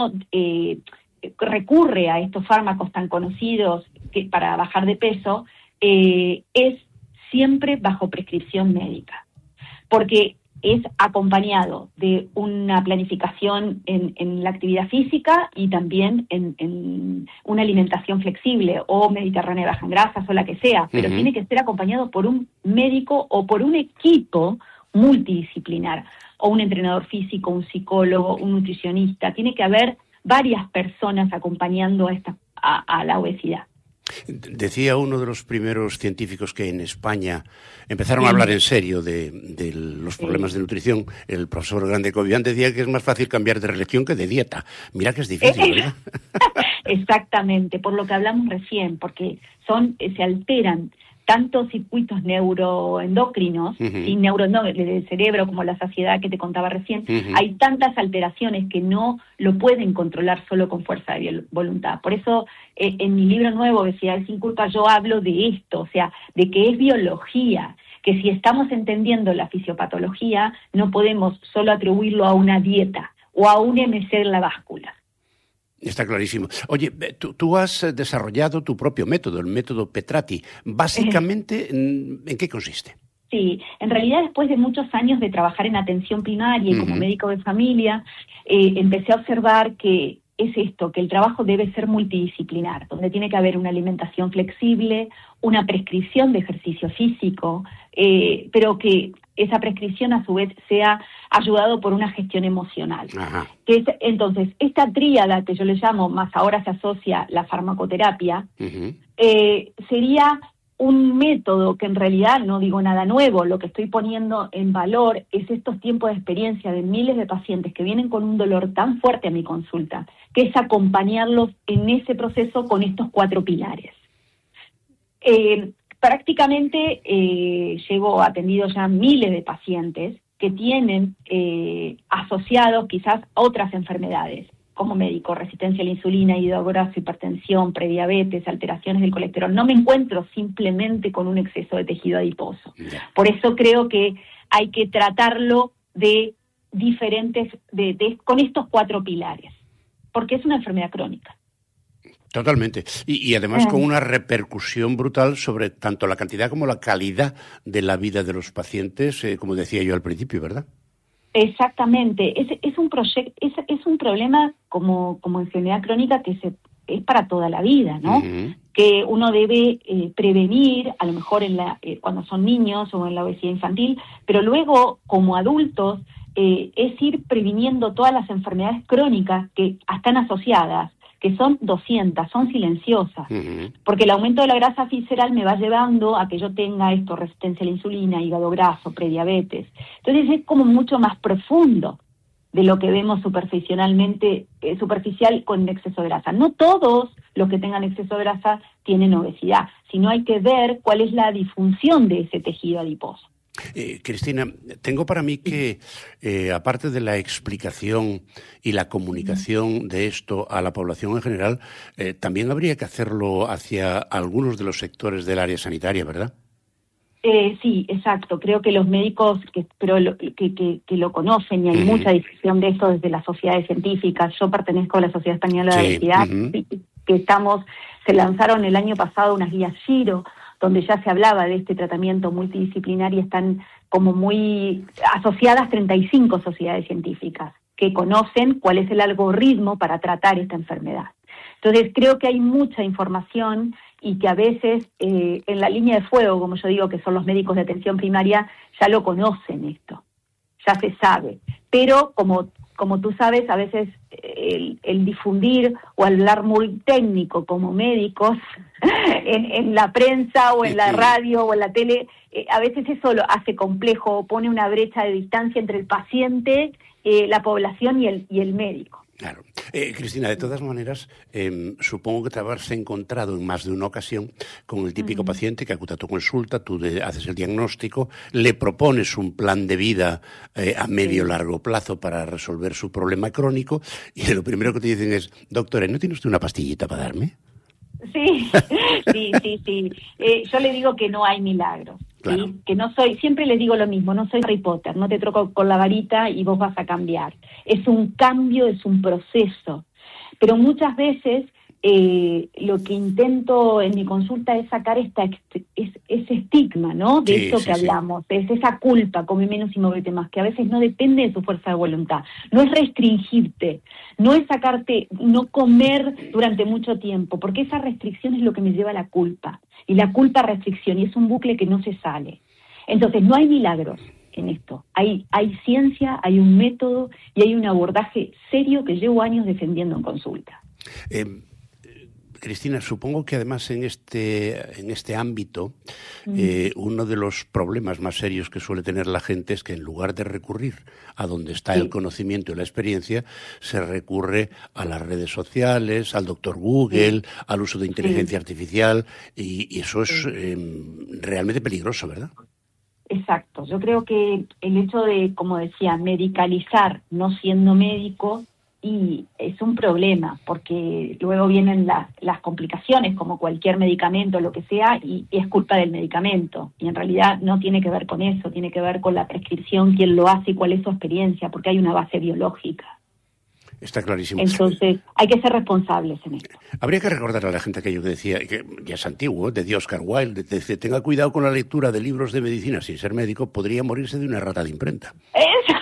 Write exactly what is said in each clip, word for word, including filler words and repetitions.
eh, recurre a estos fármacos tan conocidos que, para bajar de peso, eh, es siempre bajo prescripción médica, porque es acompañado de una planificación en, en la actividad física y también en, en una alimentación flexible o mediterránea baja en grasas o la que sea, pero uh-huh. tiene que ser acompañado por un médico o por un equipo multidisciplinar, o un entrenador físico, un psicólogo, un nutricionista. Tiene que haber varias personas acompañando a, esta, a, a la obesidad. Decía uno de los primeros científicos que en España empezaron sí. a hablar en serio de, de los problemas sí. de nutrición, el profesor Grande Cobian, decía que es más fácil cambiar de religión que de dieta. Mira que es difícil, ¿verdad? Exactamente, por lo que hablamos recién, porque son se alteran tantos circuitos neuroendocrinos, uh-huh. y neuro no, del cerebro, como la saciedad que te contaba recién, uh-huh. hay tantas alteraciones que no lo pueden controlar solo con fuerza de voluntad. Por eso, eh, en mi libro nuevo, Obesidad sin culpa, yo hablo de esto, o sea, de que es biología, que si estamos entendiendo la fisiopatología, no podemos solo atribuirlo a una dieta o a un M C en la báscula. Está clarísimo. Oye, tú, tú has desarrollado tu propio método, el método Petrati. Básicamente, ¿en qué consiste? Sí, en realidad después de muchos años de trabajar en atención primaria y uh-huh. como médico de familia, eh, empecé a observar que es esto, que el trabajo debe ser multidisciplinar, donde tiene que haber una alimentación flexible, una prescripción de ejercicio físico, eh, pero que esa prescripción a su vez sea ayudado por una gestión emocional. Ajá. Que es, entonces, esta tríada que yo le llamo, más ahora se asocia la farmacoterapia, uh-huh. eh, sería un método que en realidad no digo nada nuevo, lo que estoy poniendo en valor es estos tiempos de experiencia de miles de pacientes que vienen con un dolor tan fuerte a mi consulta, que es acompañarlos en ese proceso con estos cuatro pilares. Eh, prácticamente eh, llevo atendido ya miles de pacientes que tienen eh, asociados quizás otras enfermedades, como médico, resistencia a la insulina, hígado graso, hipertensión, prediabetes, alteraciones del colesterol. No me encuentro simplemente con un exceso de tejido adiposo. Por eso creo que hay que tratarlo de diferentes, de, de, con estos cuatro pilares, porque es una enfermedad crónica. Totalmente. Y, y además con una repercusión brutal sobre tanto la cantidad como la calidad de la vida de los pacientes, eh, como decía yo al principio, ¿verdad? Exactamente. Es, es un proyecto, es, es un problema como, como enfermedad crónica que se, es para toda la vida, ¿no? Uh-huh. Que uno debe eh, prevenir, a lo mejor en la, eh, cuando son niños o en la obesidad infantil, pero luego como adultos eh, es ir previniendo todas las enfermedades crónicas que están asociadas, que son doscientas, son silenciosas, uh-huh. porque el aumento de la grasa visceral me va llevando a que yo tenga esto, resistencia a la insulina, hígado graso, prediabetes. Entonces es como mucho más profundo de lo que vemos superficialmente, eh, superficial con exceso de grasa. No todos los que tengan exceso de grasa tienen obesidad, sino hay que ver cuál es la disfunción de ese tejido adiposo. Eh, Cristina, tengo para mí que, eh, aparte de la explicación y la comunicación de esto a la población en general, eh, también habría que hacerlo hacia algunos de los sectores del área sanitaria, ¿verdad? Eh, sí, exacto. Creo que los médicos que, pero lo, que, que, que lo conocen, y hay uh-huh. mucha difusión de esto desde las sociedades científicas. Yo pertenezco a la Sociedad Española de sí. Obesidad, uh-huh. que estamos, se lanzaron el año pasado unas guías Giro, donde ya se hablaba de este tratamiento multidisciplinar y están como muy asociadas treinta y cinco sociedades científicas que conocen cuál es el algoritmo para tratar esta enfermedad. Entonces creo que hay mucha información y que a veces eh, en la línea de fuego, como yo digo, que son los médicos de atención primaria, ya lo conocen esto, ya se sabe. Pero como, como tú sabes, a veces el, el difundir o hablar muy técnico como médicos en, en la prensa o en la radio o en la tele, eh, a veces eso lo hace complejo, pone una brecha de distancia entre el paciente, eh, la población y el, y el médico. Claro. Eh, Cristina, de todas maneras, eh, supongo que te habrás encontrado en más de una ocasión con el típico uh-huh. paciente que acude a tu consulta, tú de, haces el diagnóstico, le propones un plan de vida eh, a medio o largo plazo para resolver su problema crónico y lo primero que te dicen es, doctora, ¿no tiene usted una pastillita para darme? Sí, sí, sí, sí. Eh, yo le digo que no hay milagros. Claro. ¿Sí? Que no soy, siempre les digo lo mismo, no soy Harry Potter, no te troco con la varita y vos vas a cambiar. Es un cambio, es un proceso. Pero muchas veces eh, lo que intento en mi consulta es sacar esta es, ese estigma, ¿no? De sí, esto sí, que hablamos, sí. Es esa culpa, come menos y móvete más, que a veces no depende de su fuerza de voluntad. No es restringirte, no es sacarte, no comer durante mucho tiempo, porque esa restricción es lo que me lleva a la culpa. Y la culpa restricción, y es un bucle que no se sale. Entonces, no hay milagros en esto. Hay, hay ciencia, hay un método y hay un abordaje serio que llevo años defendiendo en consulta. Eh, Cristina, supongo que además en este, en este ámbito, mm. eh, uno de los problemas más serios que suele tener la gente es que en lugar de recurrir a donde está sí. el conocimiento y la experiencia, se recurre a las redes sociales, al doctor Google, sí. al uso de inteligencia sí. artificial, y, y eso es sí. eh, realmente peligroso, ¿verdad? Exacto. Yo creo que el hecho de, como decía, medicalizar no siendo médico, y es un problema, porque luego vienen las, las complicaciones, como cualquier medicamento, lo que sea, y, y es culpa del medicamento. Y en realidad no tiene que ver con eso, tiene que ver con la prescripción, quién lo hace y cuál es su experiencia, porque hay una base biológica. Está clarísimo. Entonces, hay que ser responsables en esto. Habría que recordar a la gente aquello que decía, que ya es antiguo, de Oscar Wilde, dice, tenga cuidado con la lectura de libros de medicina, sin ser médico, podría morirse de una rata de imprenta. Eso.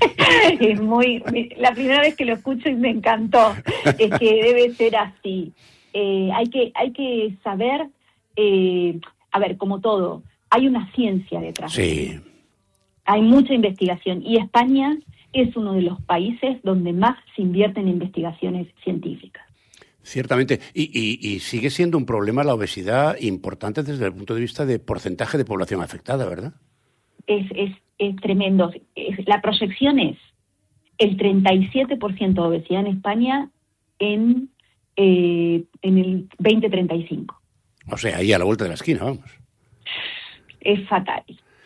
Es muy, la primera vez que lo escucho y me encantó, es que debe ser así. Eh, hay que, hay que saber, eh, a ver, como todo, hay una ciencia detrás. Sí. Hay mucha investigación y España es uno de los países donde más se invierte en investigaciones científicas. Ciertamente, y, y, y sigue siendo un problema la obesidad importante desde el punto de vista de porcentaje de población afectada, ¿verdad? Es, es, es tremendo. Es, la proyección es el treinta y siete por ciento de obesidad en España en, eh, en el veinte treinta y cinco. O sea, ahí a la vuelta de la esquina, vamos. Es fatal.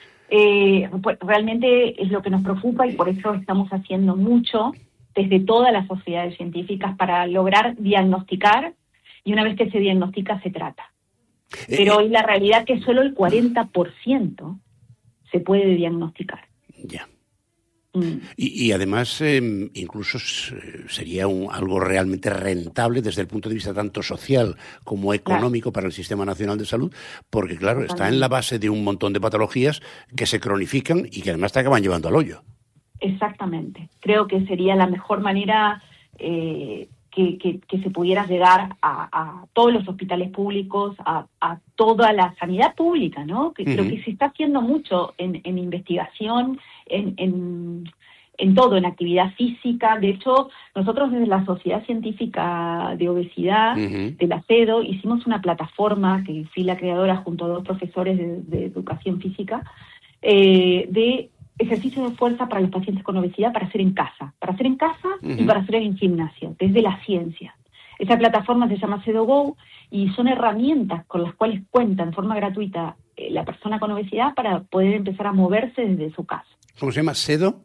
Eh, pues realmente es lo que nos preocupa y por eso estamos haciendo mucho desde todas las sociedades científicas para lograr diagnosticar, y una vez que se diagnostica se trata. Pero hoy la realidad es que solo el cuarenta por ciento se puede diagnosticar. Ya. Mm. Y, y además, eh, incluso sería un, algo realmente rentable desde el punto de vista tanto social como económico, claro, para el Sistema Nacional de Salud, porque, claro, está en la base de un montón de patologías que se cronifican y que además te acaban llevando al hoyo. Exactamente. Creo que sería la mejor manera eh, que, que, que se pudiera llegar a, a todos los hospitales públicos, a, a toda la sanidad pública, ¿no? Que, uh-huh. Creo que se está haciendo mucho en, en investigación, en, en, en todo, en actividad física. De hecho, nosotros desde la Sociedad Científica de Obesidad, uh-huh. de la CEDO, hicimos una plataforma, que fui la creadora junto a dos profesores de, de educación física, eh, de ejercicio de fuerza para los pacientes con obesidad para hacer en casa, para hacer en casa uh-huh. y para hacer en gimnasio, desde la ciencia. Esa plataforma se llama CEDOGO y son herramientas con las cuales cuenta en forma gratuita eh, la persona con obesidad para poder empezar a moverse desde su casa. ¿Cómo se llama? ¿CEDO?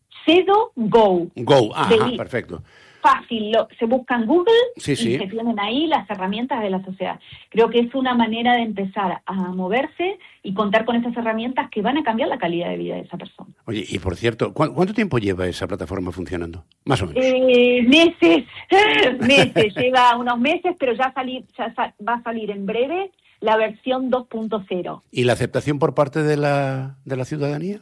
CEDOGO. Go, ajá, sí. Perfecto. Fácil, lo, se busca en Google sí, y sí. se tienen ahí las herramientas de la sociedad. Creo que es una manera de empezar a moverse y contar con esas herramientas que van a cambiar la calidad de vida de esa persona. Oye, y por cierto, ¿cu- ¿cuánto tiempo lleva esa plataforma funcionando? Más o menos. Eh, meses, meses, lleva unos meses, pero ya, salir, ya sa- va a salir en breve la versión dos punto cero. ¿Y la aceptación por parte de la, de la ciudadanía?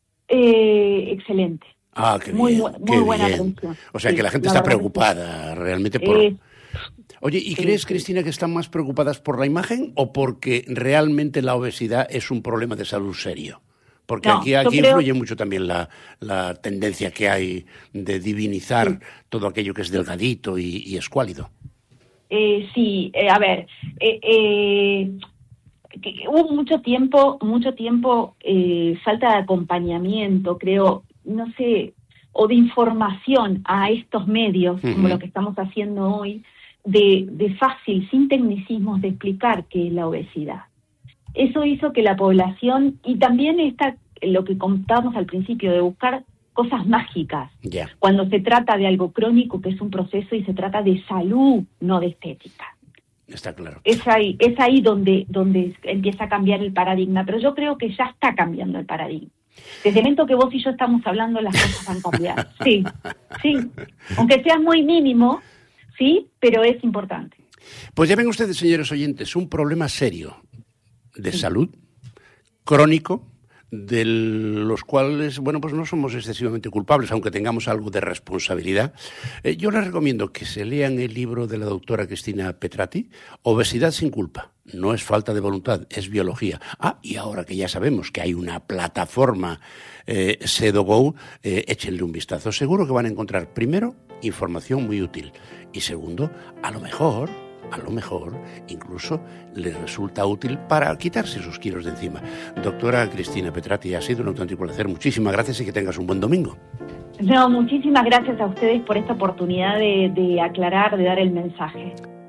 Eh, excelente. Ah, qué muy, bien, muy qué buena bien. atención. O sea, sí, que la gente la está verdad preocupada sí. realmente por... Eh, Oye, ¿y sí, crees, sí. Cristina, que están más preocupadas por la imagen o porque realmente la obesidad es un problema de salud serio? Porque no, aquí, aquí creo... influye mucho también la, la tendencia que hay de divinizar sí. todo aquello que es delgadito y, y escuálido. Eh, sí, eh, a ver... Eh, eh... Que hubo mucho tiempo, mucho tiempo eh, falta de acompañamiento, creo, no sé, o de información a estos medios, uh-huh. como lo que estamos haciendo hoy, de, de fácil, sin tecnicismos, de explicar qué es la obesidad. Eso hizo que la población, y también está lo que contábamos al principio, de buscar cosas mágicas, yeah. cuando se trata de algo crónico, que es un proceso, y se trata de salud, no de estética. Está claro. Es ahí, es ahí donde, donde empieza a cambiar el paradigma, pero yo creo que ya está cambiando el paradigma. Desde el momento que vos y yo estamos hablando, las cosas van a cambiar. Sí, sí, aunque sea muy mínimo, sí, pero es importante. Pues ya ven ustedes, señores oyentes, un problema serio de salud, crónico, de los cuales, bueno, pues no somos excesivamente culpables, aunque tengamos algo de responsabilidad. Eh, yo les recomiendo que se lean el libro de la doctora Cristina Petrati, Obesidad sin culpa. No es falta de voluntad, es biología. Ah, y ahora que ya sabemos que hay una plataforma eh, SedoGo, eh, échenle un vistazo. Seguro que van a encontrar, primero, información muy útil. Y segundo, a lo mejor... a lo mejor incluso les resulta útil para quitarse sus kilos de encima. Doctora Cristina Petrati, ha sido un auténtico placer. Muchísimas gracias y que tengas un buen domingo. No, muchísimas gracias a ustedes por esta oportunidad de, de aclarar, de dar el mensaje.